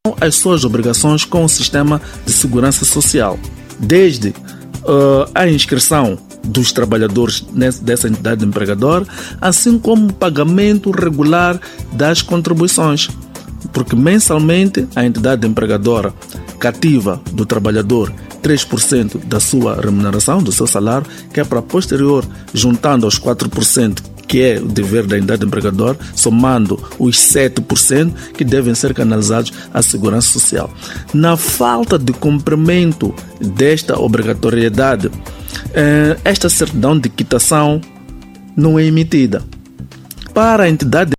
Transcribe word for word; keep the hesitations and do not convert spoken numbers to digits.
as suas obrigações com o sistema de segurança social, desde uh, a inscrição dos trabalhadores dessa entidade empregadora, assim como o pagamento regular das contribuições, porque mensalmente a entidade empregadora cativa do trabalhador três por cento da sua remuneração, do seu salário, que é para posterior, juntando aos quatro por cento que é o dever da entidade empregadora, somando os sete por cento que devem ser canalizados à segurança social. Na falta de cumprimento desta obrigatoriedade, esta certidão de quitação não é emitida. Para a entidade